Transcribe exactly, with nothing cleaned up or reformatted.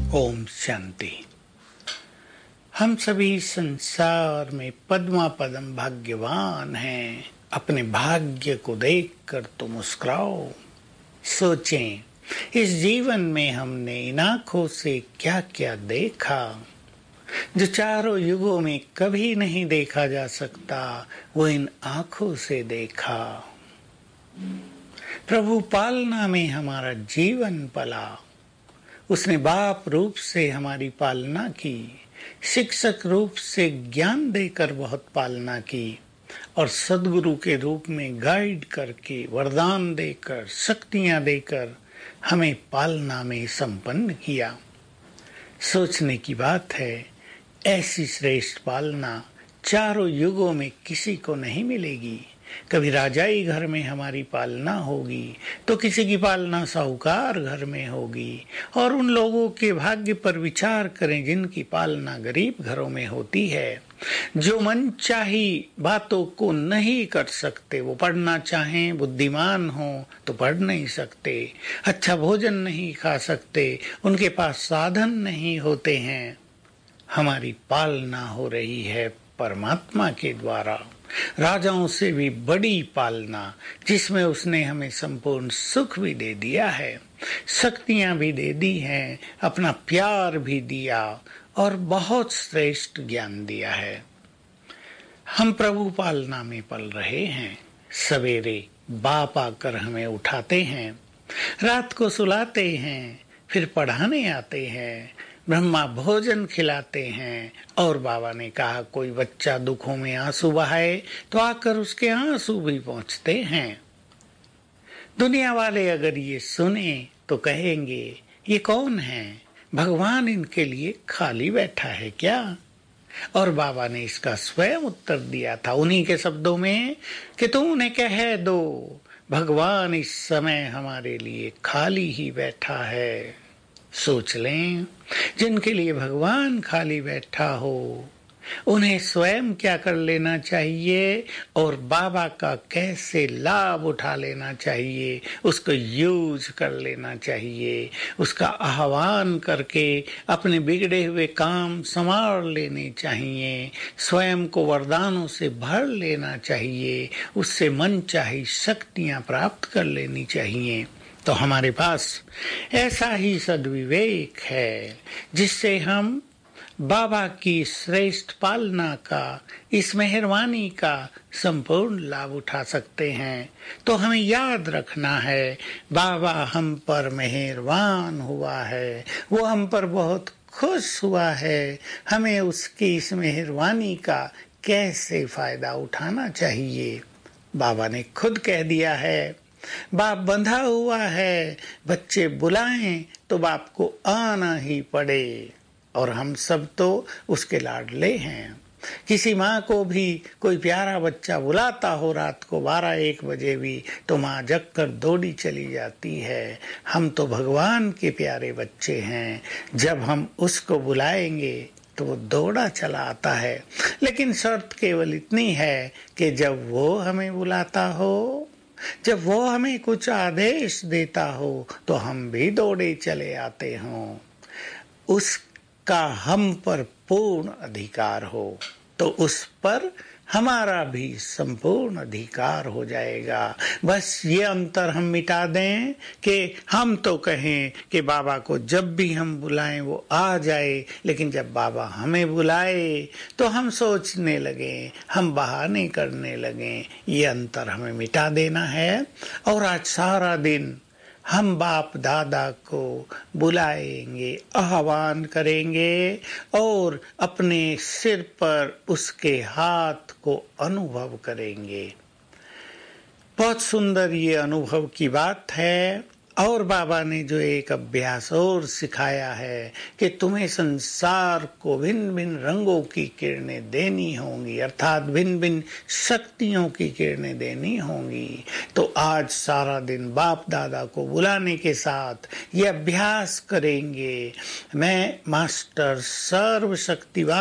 ओम शांति। हम सभी संसार में पद्मा पदम भाग्यवान हैं। अपने भाग्य को देखकर तो मुस्कुराओ। सोचें, इस जीवन में हमने इन आँखों से क्या क्या देखा जो चारों युगों में कभी नहीं देखा जा सकता, वो इन आँखों से देखा। प्रभु पालना में हमारा जीवन पला। उसने बाप रूप से हमारी पालना की, शिक्षक रूप से ज्ञान देकर बहुत पालना की, और सद्गुरु के रूप में गाइड करके वरदान देकर शक्तियां देकर हमें पालना में संपन्न किया। सोचने की बात है, ऐसी श्रेष्ठ पालना चारों युगों में किसी को नहीं मिलेगी। कभी राजाई घर में हमारी पालना होगी तो किसी की पालना साहूकार घर में होगी। और उन लोगों के भाग्य पर विचार करें जिनकी पालना गरीब घरों में होती है, जो मनचाही बातों को नहीं कर सकते। वो पढ़ना चाहें, बुद्धिमान हो तो पढ़ नहीं सकते, अच्छा भोजन नहीं खा सकते, उनके पास साधन नहीं होते हैं। हमारी पालना हो रही है परमात्मा के द्वारा, राजाओं से भी बड़ी पालना, जिसमें उसने हमें संपूर्ण सुख भी दे दिया है, शक्तियां भी दे दी हैं, अपना प्यार भी दिया और बहुत श्रेष्ठ ज्ञान दिया है। हम प्रभु पालना में पल रहे हैं। सवेरे बाप आकर हमें उठाते हैं, रात को सुलाते हैं, फिर पढ़ाने आते हैं, ब्रह्मा भोजन खिलाते हैं। और बाबा ने कहा, कोई बच्चा दुखों में आंसू बहाए तो आकर उसके आंसू भी पहुंचते हैं। दुनिया वाले अगर ये सुने तो कहेंगे, ये कौन है? भगवान इनके लिए खाली बैठा है क्या? और बाबा ने इसका स्वयं उत्तर दिया था उन्हीं के शब्दों में कि तुम उन्हें कह दो, भगवान इस समय हमारे लिए खाली ही बैठा है। सोच लें, जिनके लिए भगवान खाली बैठा हो उन्हें स्वयं क्या कर लेना चाहिए और बाबा का कैसे लाभ उठा लेना चाहिए, उसको यूज कर लेना चाहिए। उसका आह्वान करके अपने बिगड़े हुए काम संवार लेने चाहिए, स्वयं को वरदानों से भर लेना चाहिए, उससे मनचाही शक्तियां प्राप्त कर लेनी चाहिए। तो हमारे पास ऐसा ही सद्विवेक है जिससे हम बाबा की श्रेष्ठ पालना का, इस मेहरबानी का संपूर्ण लाभ उठा सकते हैं। तो हमें याद रखना है, बाबा हम पर मेहरबान हुआ है, वो हम पर बहुत खुश हुआ है। हमें उसकी इस मेहरबानी का कैसे फायदा उठाना चाहिए। बाबा ने खुद कह दिया है, बाप बंधा हुआ है, बच्चे बुलाएं तो बाप को आना ही पड़े। और हम सब तो उसके लाडले हैं। किसी माँ को भी कोई प्यारा बच्चा बुलाता हो रात को बारह एक बजे भी, तो माँ जग कर दौड़ी चली जाती है। हम तो भगवान के प्यारे बच्चे हैं, जब हम उसको बुलाएंगे तो वो दौड़ा चला आता है। लेकिन शर्त केवल इतनी है कि जब वो हमें बुलाता हो, जब वो हमें कुछ आदेश देता हो, तो हम भी दौड़े चले आते हों। उसका हम पर पूर्ण अधिकार हो तो उस पर हमारा भी संपूर्ण अधिकार हो जाएगा। बस ये अंतर हम मिटा दें कि हम तो कहें कि बाबा को जब भी हम बुलाएं वो आ जाए, लेकिन जब बाबा हमें बुलाए तो हम सोचने लगें, हम बहाने करने लगें। ये अंतर हमें मिटा देना है। और आज सारा दिन हम बाप दादा को बुलाएंगे, आह्वान करेंगे और अपने सिर पर उसके हाथ को अनुभव करेंगे। बहुत सुंदर ये अनुभव की बात है। और बाबा ने जो एक अभ्यास और सिखाया है कि तुम्हें संसार को भिन्न भिन्न रंगों की किरणें देनी होंगी, अर्थात भिन्न भिन्न शक्तियों की किरणें देनी होंगी। तो आज सारा दिन बाप दादा को बुलाने के साथ ये अभ्यास करेंगे, मैं मास्टर सर्वशक्तिवान